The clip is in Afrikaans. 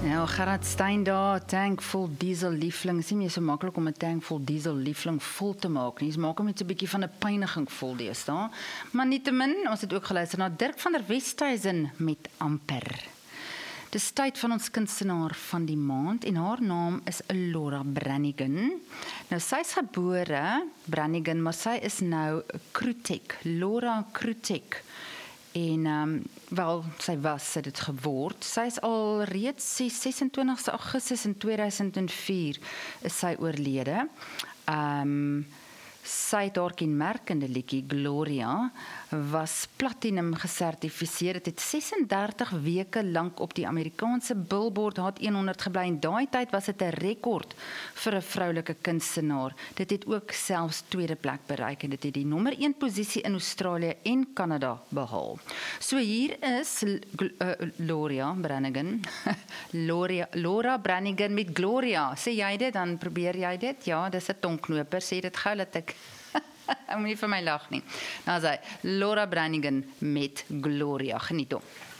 Nou, Gerard Stein daar, tank vol diesel liefling. Is nie meer so maklik om 'n tank vol diesel liefling vol te maak nie. Dit maak hom net 'n bietjie van 'n pyniging vol deesdae. Maar nietemin, ons het ook geluister na Dirk van der Westhuizen met Amper. Dis tyd van ons kunstenaar van die maand en haar naam is Laura Branigan. Nou sy is gebore Branigan, maar sy is nou Krutek, Laura Krutek. En wel, sy was dit geword. Sy is al reeds 26 Augustus in 2004 is sy oorlede. Sy het haar kenmerkende liedjie Gloria was platinum gesertifiseer. Dit het 36 weke lank op die Amerikaanse Billboard Hot 100 gebly en daai tyd was dit 'n rekord vir 'n vroulike kunstenaar. Dit het ook selfs tweede plek bereik en dit het die nommer 1 posisie in Australië en Kanada behaal. So hier is Laura Branigan. Laura Branigan met Gloria. Sê jy dit, dan probeer jy dit? Ja, dis 'n tongknoper. Sê dit gou dat ek ek moet nie vir my lag nie. Nou sê Laura Branigan met Gloria. Geniet hom.